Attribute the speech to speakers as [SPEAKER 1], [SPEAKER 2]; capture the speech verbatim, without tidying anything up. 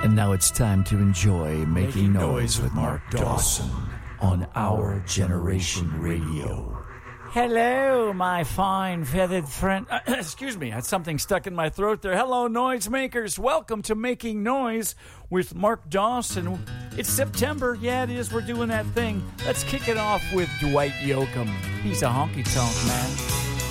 [SPEAKER 1] And now it's time to enjoy Making, Making Noise with Mark Dawson on Our Generation Radio. Hello, my fine feathered friend. Uh, excuse me, I had something stuck in my throat there. Hello, noisemakers. Welcome to Making Noise with Mark Dawson. It's September. Yeah, it is. We're doing that thing. Let's kick it off with Dwight Yoakam. He's a honky-tonk man.